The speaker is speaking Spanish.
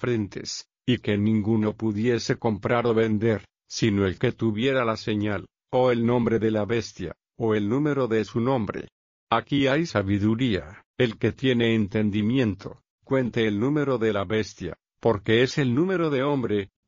frentes, y que ninguno pudiese comprar o vender, sino el que tuviera la señal, o el nombre de la bestia, o el número de su nombre. Aquí hay sabiduría. El que tiene entendimiento, cuente el número de la bestia, porque es el número de hombre,